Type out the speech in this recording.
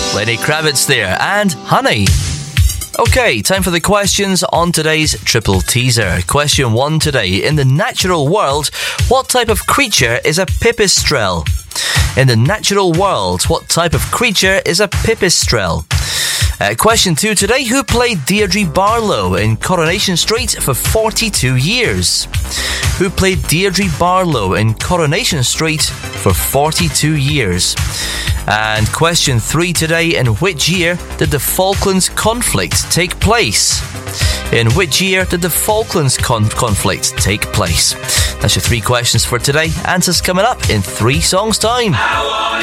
Lenny Kravitz there, and Honey. Okay, time for the questions on today's Triple Teaser. Question 1 today. In the natural world, what type of creature is a pipistrelle? In the natural world, what type of creature is a pipistrelle? Question 2 today. Who played Deirdre Barlow in Coronation Street for 42 years? Who played Deirdre Barlow in Coronation Street for 42 years? And question 3 today. In which year did the Falklands conflict take place? In which year did the Falklands conflict take place? That's your 3 questions for today. Answers coming up in 3 songs' time.